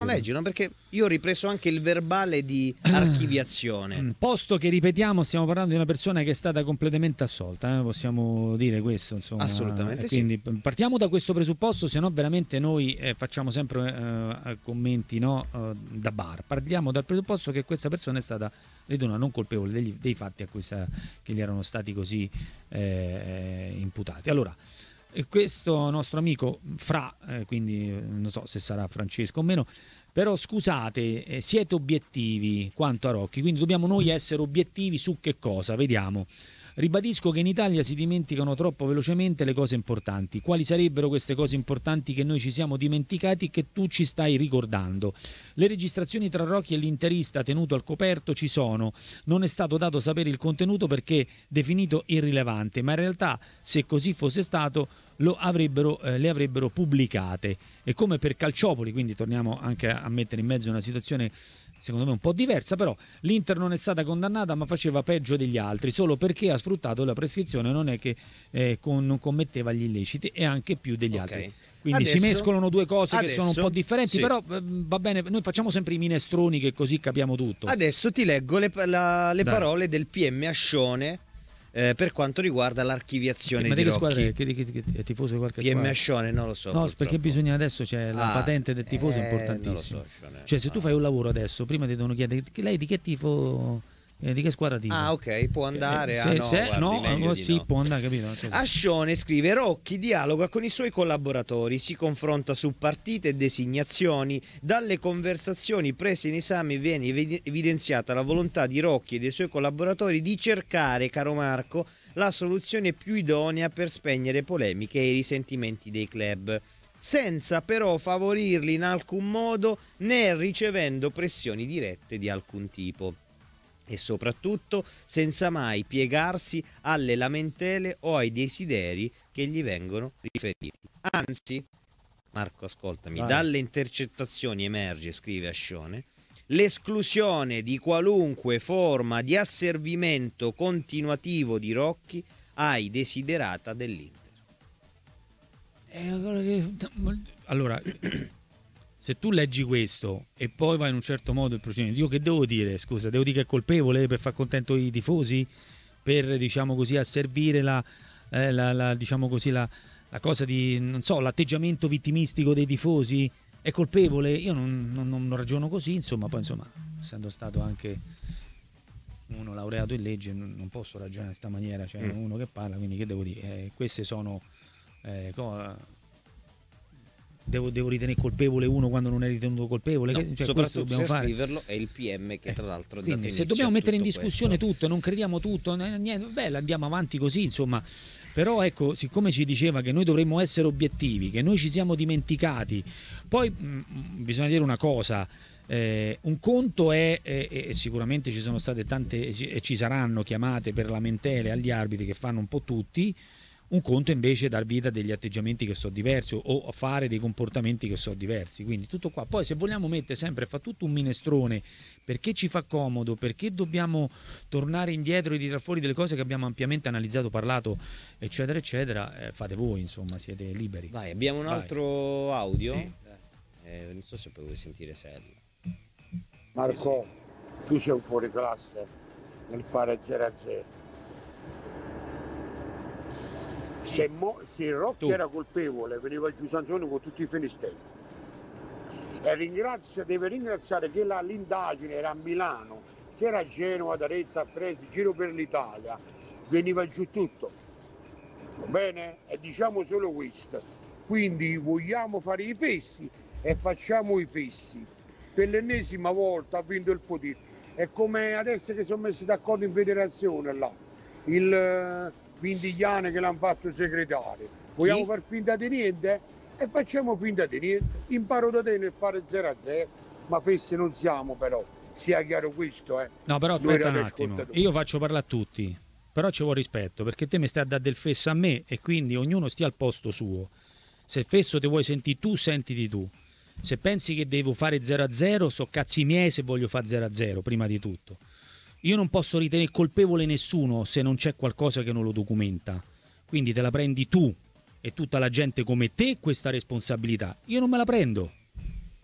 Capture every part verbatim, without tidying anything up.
leggi, no? Perché io ho ripreso anche il verbale di archiviazione. Posto che ripetiamo, stiamo parlando di una persona che è stata completamente assolta, eh? Possiamo dire questo, insomma. Assolutamente Quindi sì. partiamo da questo presupposto, se no veramente noi eh, facciamo sempre eh, commenti, no, eh, da bar. Partiamo dal presupposto che questa persona è stata ritenuta non colpevole degli, dei fatti a cui sa, che gli erano stati così eh, imputati. Allora, questo nostro amico Fra, eh, quindi non so se sarà Francesco o meno, però scusate, eh, siete obiettivi quanto a Rocchi, quindi dobbiamo noi essere obiettivi su che cosa? Vediamo. Ribadisco che in Italia si dimenticano troppo velocemente le cose importanti. Quali sarebbero queste cose importanti che noi ci siamo dimenticati e che tu ci stai ricordando? Le registrazioni tra Rocchi e l'interista tenuto al coperto ci sono. Non è stato dato sapere il contenuto perché definito irrilevante, ma in realtà, se così fosse stato, lo avrebbero, eh, le avrebbero pubblicate. E come per Calciopoli, quindi torniamo anche a mettere in mezzo una situazione secondo me un po' diversa, però l'Inter non è stata condannata ma faceva peggio degli altri solo perché ha sfruttato la prescrizione, non è che eh, con, non commetteva gli illeciti, e anche più degli okay. altri. Quindi adesso, si mescolano due cose adesso, che sono un po' differenti, sì. Però eh, va bene, noi facciamo sempre i minestroni che così capiamo tutto. Adesso ti leggo le, la, le parole del P M Ascione Eh, per quanto riguarda l'archiviazione ma di che Rocchi. squadra è? Che, che, che, è tifoso di qualche P M squadra? Ascione non lo so. No, purtroppo. perché bisogna adesso c'è la ah, patente del tifoso eh, è importantissimo. Non lo so, cioè se tu fai un lavoro adesso, prima ti devono chiedere lei di che tifo, eh, di che squadra tifa. Ah, ok, può andare. Eh, ah, se, no, se, guardi, no, sì, no. può andare, capito? Ascione scrive: Rocchi dialoga con i suoi collaboratori, si confronta su partite e designazioni. Dalle conversazioni prese in esame viene evidenziata la volontà di Rocchi e dei suoi collaboratori di cercare, caro Marco, la soluzione più idonea per spegnere polemiche e i risentimenti dei club, senza però favorirli in alcun modo né ricevendo pressioni dirette di alcun tipo, e soprattutto senza mai piegarsi alle lamentele o ai desideri che gli vengono riferiti. Anzi, Marco, ascoltami, Vai. dalle intercettazioni emerge, scrive Ascione, l'esclusione di qualunque forma di asservimento continuativo di Rocchi ai desiderata dell'Inter. Allora, se tu leggi questo e poi vai in un certo modo il procedimento, io che devo dire? Scusa, devo dire che è colpevole per far contento i tifosi? Per, diciamo così, asservire la, eh, la, la diciamo così, la, la cosa di, non so, l'atteggiamento vittimistico dei tifosi? È colpevole? Io non, non, non ragiono così, insomma, poi insomma, essendo stato anche uno laureato in legge, non, non posso ragionare in questa maniera, cioè mm. uno che parla, quindi che devo dire? Eh, queste sono eh, co- devo, devo ritenere colpevole uno quando non è ritenuto colpevole? No, che, cioè, soprattutto se fare. scriverlo è il P M che tra l'altro eh, quindi se dobbiamo mettere in discussione questo. tutto, non crediamo tutto, niente, beh, andiamo avanti così, insomma. Però ecco, siccome ci diceva che noi dovremmo essere obiettivi, che noi ci siamo dimenticati, poi mh, bisogna dire una cosa, eh, un conto è, eh, e sicuramente ci sono state tante e ci saranno chiamate per lamentele agli arbitri che fanno un po' tutti, un conto invece dar vita a degli atteggiamenti che sono diversi o fare dei comportamenti che sono diversi, quindi tutto qua. Poi se vogliamo mettere sempre, fa tutto un minestrone perché ci fa comodo, perché dobbiamo tornare indietro e tirar fuori delle cose che abbiamo ampiamente analizzato, parlato, eccetera eccetera, eh, fate voi, insomma, siete liberi. Vai, abbiamo un Vai. altro audio, sì. eh, non so se poi vuoi sentire Sella. Marco, tu sei un fuori classe nel fare zero a zero. Se, mo, se Rocchi tu. era colpevole, veniva giù sanzione con tutti i finisterri. E ringrazia, deve ringraziare che la, l'indagine era a Milano, se era a Genova, ad Arezzo, a Trento, giro per l'Italia, veniva giù tutto. Va bene? E diciamo solo questo. Quindi vogliamo fare i fessi e facciamo i fessi. Per l'ennesima volta ha vinto il potere. È come adesso che sono messi d'accordo in federazione là. Il Vindigliane che l'hanno fatto segretario. Vogliamo sì. far finta di niente? E facciamo finta di niente. Imparo da te nel fare zero a zero, ma fessi non siamo però. Sia chiaro questo, eh. No, però aspetta un attimo. Io faccio parlare a tutti. Però ci vuole rispetto, perché te mi stai a dare del fesso a me e quindi ognuno stia al posto suo. Se il fesso te vuoi sentire tu, sentiti tu. Se pensi che devo fare zero a zero, so cazzi miei se voglio fare zero a zero, prima di tutto. Io non posso ritenere colpevole nessuno se non c'è qualcosa che non lo documenta. Quindi te la prendi tu e tutta la gente come te questa responsabilità. Io non me la prendo.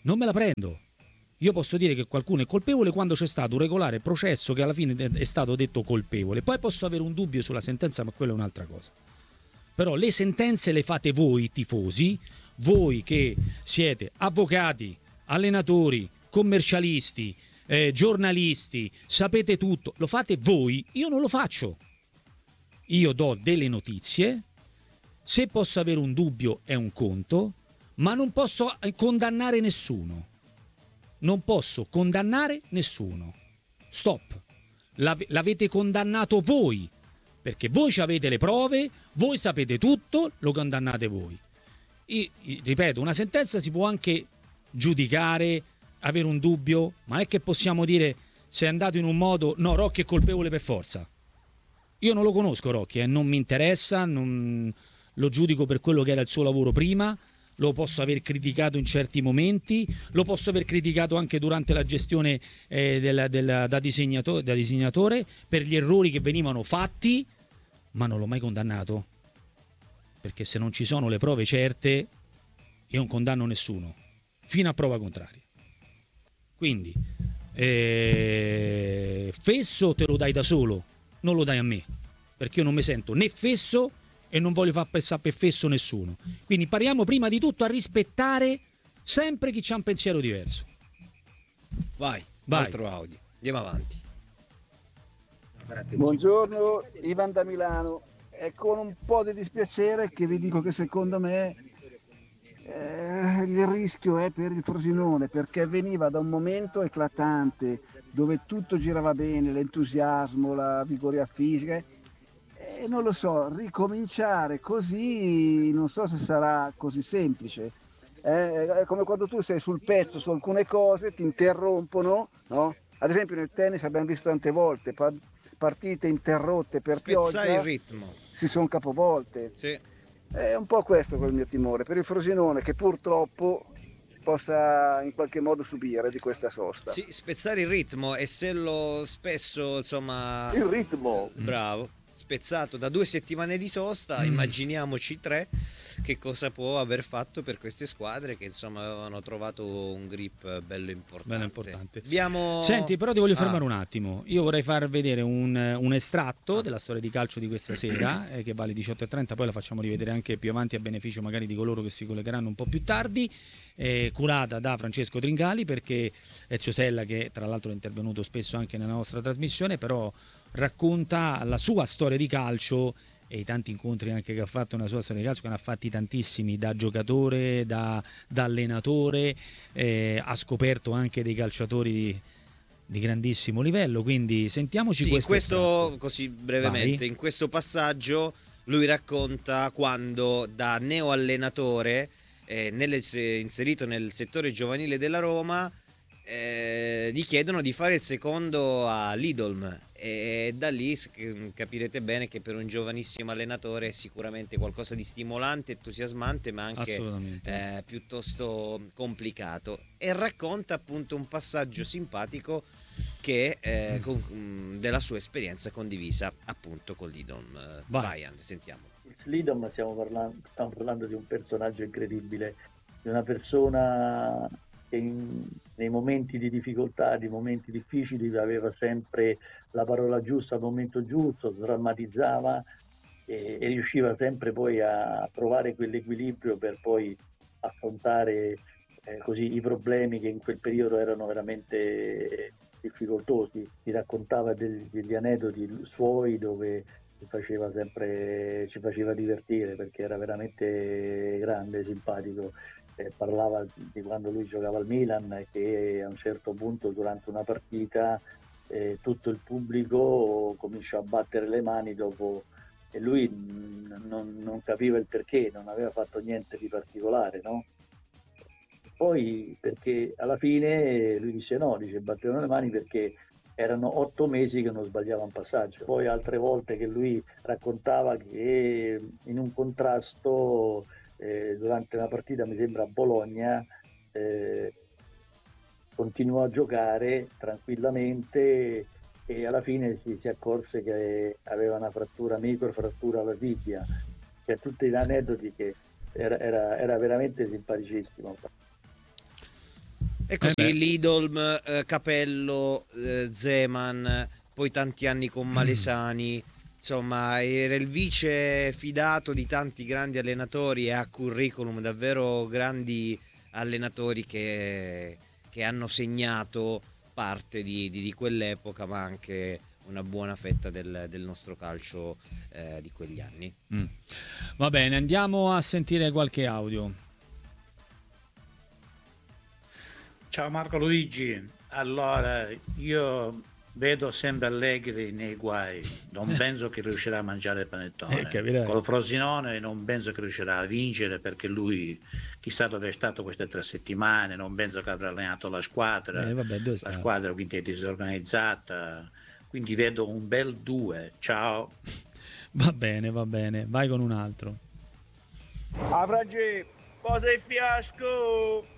non me la prendo. Io posso dire che qualcuno è colpevole quando c'è stato un regolare processo che alla fine è stato detto colpevole. Poi posso avere un dubbio sulla sentenza, ma quella è un'altra cosa. Però le sentenze le fate voi tifosi, voi che siete avvocati, allenatori, commercialisti, eh, giornalisti, sapete tutto, lo fate voi, io non lo faccio. Io do delle notizie, se posso avere un dubbio è un conto, ma non posso condannare nessuno. Non posso condannare nessuno. Stop. L'ave- l'avete condannato voi, perché voi ci avete le prove, voi sapete tutto, lo condannate voi. Io, io, ripeto, una sentenza si può anche giudicare, avere un dubbio, ma non è che possiamo dire se è andato in un modo, no, Rocchi è colpevole per forza. Io non lo conosco Rocchi, eh, non mi interessa, non, lo giudico per quello che era il suo lavoro prima, lo posso aver criticato in certi momenti, lo posso aver criticato anche durante la gestione eh, del, del, da, disegnato, da disegnatore per gli errori che venivano fatti, ma non l'ho mai condannato, perché se non ci sono le prove certe io non condanno nessuno fino a prova contraria. Quindi eh, fesso te lo dai da solo, non lo dai a me, perché io non mi sento né fesso e non voglio far passare per fesso nessuno. Quindi impariamo prima di tutto a rispettare sempre chi ha un pensiero diverso. Vai, Vai. altro audio, andiamo avanti. Buongiorno, Ivan da Milano. È con un po' di dispiacere che vi dico che secondo me eh, il rischio è per il Frosinone, perché veniva da un momento eclatante dove tutto girava bene, l'entusiasmo, la vigoria fisica, e non lo so, ricominciare così non so se sarà così semplice. Eh, è come quando tu sei sul pezzo su alcune cose, ti interrompono, no? Ad esempio nel tennis abbiamo visto tante volte pa- partite interrotte per Spezzare pioggia, il ritmo. si sono capovolte. Sì. È un po' questo quel mio timore per il Frosinone, che purtroppo possa in qualche modo subire di questa sosta. Sì, spezzare il ritmo, e se lo spesso, insomma, Il ritmo. bravo, spezzato da due settimane di sosta, mm. immaginiamoci tre, che cosa può aver fatto per queste squadre che insomma avevano trovato un grip bello importante. Bello importante. Abbiamo... Senti, però ti voglio ah. fermare un attimo. Io vorrei far vedere un, un estratto ah. della storia di calcio di questa sera, eh, che vale diciotto e trenta, poi la facciamo rivedere anche più avanti a beneficio magari di coloro che si collegheranno un po' più tardi. Eh, curata da Francesco Tringali, perché Ezio Sella, che tra l'altro è intervenuto spesso anche nella nostra trasmissione, però racconta la sua storia di calcio e i tanti incontri anche che ha fatto nella sua storia di calcio, che ne ha fatti tantissimi da giocatore, da, da allenatore, eh, ha scoperto anche dei calciatori di, di grandissimo livello, quindi sentiamoci sì, questo, questo così brevemente. Vai. In questo passaggio lui racconta quando da neoallenatore eh, nelle, inserito nel settore giovanile della Roma, eh, gli chiedono di fare il secondo a Lidolm, e da lì capirete bene che per un giovanissimo allenatore è sicuramente qualcosa di stimolante, entusiasmante, ma anche eh, piuttosto complicato, e racconta appunto un passaggio simpatico che eh, con, della sua esperienza condivisa appunto con Lidolm. Vai, sentiamo. Il Lidolm, stiamo parlando, stiamo parlando di un personaggio incredibile, di una persona che in, nei momenti di difficoltà, di momenti difficili, aveva sempre la parola giusta al momento giusto, sdrammatizzava e, e riusciva sempre poi a trovare quell'equilibrio per poi affrontare eh, così i problemi che in quel periodo erano veramente difficoltosi. Ti raccontava degli, degli aneddoti suoi dove ci faceva sempre, ci faceva divertire, perché era veramente grande, simpatico. Eh, parlava di quando lui giocava al Milan e che a un certo punto durante una partita eh, tutto il pubblico cominciò a battere le mani dopo, e lui non, non capiva il perché, non aveva fatto niente di particolare, no? Poi perché alla fine lui disse no, dice battevano le mani perché erano otto mesi che non sbagliava un passaggio. Poi altre volte che lui raccontava che in un contrasto Eh, durante una partita, mi sembra a Bologna, eh, continuò a giocare tranquillamente e alla fine si, si accorse che aveva una frattura, microfrattura alla tibia. Cioè, tutti gli aneddoti che era, era, era veramente simpaticissimo. E così Eh beh. Lidolm, eh, Capello, eh, Zeman, poi tanti anni con Malesani, insomma era il vice fidato di tanti grandi allenatori e ha curriculum davvero grandi allenatori che, che hanno segnato parte di, di- di quell'epoca, ma anche una buona fetta del, del nostro calcio eh, di quegli anni. Mm. Va bene, andiamo a sentire qualche audio. Ciao Marco Luigi, allora io vedo sempre Allegri nei guai, non penso che riuscirà a mangiare il panettone, Eh, capirai. col Frosinone non penso che riuscirà a vincere perché lui chissà dove è stato queste tre settimane, non penso che avrà allenato la squadra, Eh, vabbè, dove sta? la squadra quindi è disorganizzata, quindi vedo un bel due, ciao. Va bene, va bene, vai con un altro. Avraggi, cosa è fiasco?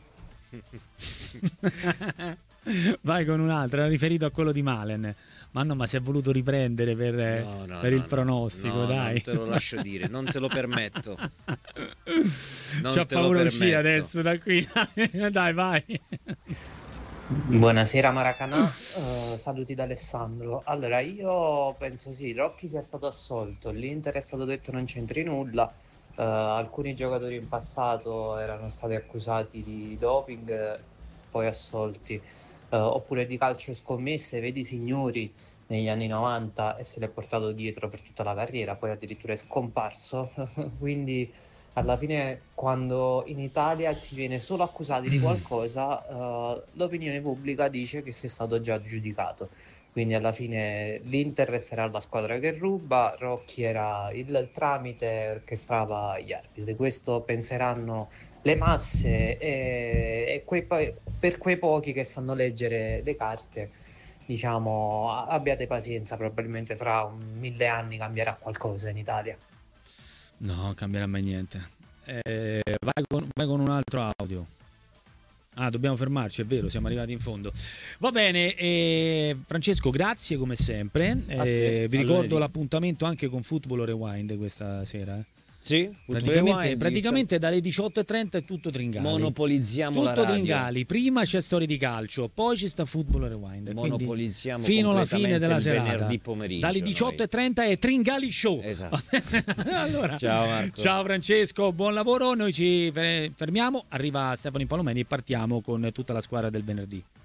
Vai con un altro, era riferito a quello di Malen. Ma no, ma si è voluto riprendere per, eh, No, no, per no, il no. pronostico, No, dai. non te lo lascio dire, non te lo permetto. Non C'ho te lo paura di uscire permetto. adesso da qui. Dai, vai. Buonasera Maracanà, eh, saluti da Alessandro. Allora, io penso sì, Rocchi sia stato assolto, l'Inter è stato detto non c'entri nulla, eh, alcuni giocatori in passato erano stati accusati di doping, eh, poi assolti, eh, oppure di calcio scommesse, vedi Signori negli anni novanta e se l'è portato dietro per tutta la carriera, poi addirittura è scomparso, quindi alla fine quando in Italia si viene solo accusati di qualcosa, eh, l'opinione pubblica dice che sei stato già giudicato. Quindi alla fine l'Inter resterà la squadra che ruba, Rocchi era il tramite, orchestrava gli arbitri. Questo penseranno le masse e, e quei po- per quei pochi che sanno leggere le carte, diciamo, a- abbiate pazienza, probabilmente fra un mille anni cambierà qualcosa in Italia. No, non cambierà mai niente. Eh, vai, con, vai con un altro audio. Ah, dobbiamo fermarci, è vero, siamo arrivati in fondo. Va bene, eh, Francesco, grazie come sempre. A te, Eh, vi a ricordo lunedì. l'appuntamento anche con Football Rewind questa sera. eh. Sì, Praticamente, Rewind, praticamente dalle diciotto e trenta è tutto Tringali. monopolizziamo la Tutto radio. Tringali. Prima c'è storie di calcio, poi ci sta Football Rewind. Quindi Monopolizziamo fino alla fine completamente della il serata. venerdì pomeriggio. Dalle diciotto e trenta è Tringali Show. Esatto. Allora, Ciao Marco. ciao Francesco, buon lavoro. Noi ci fer- fermiamo. Arriva Stefano Palomeni e partiamo con tutta la squadra del venerdì.